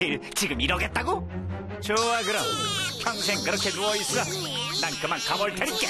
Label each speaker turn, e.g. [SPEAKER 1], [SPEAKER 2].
[SPEAKER 1] 지금 이러겠다고? 좋아, 그럼 평생 그렇게 누워있어. 난 그만 가볼 테니까.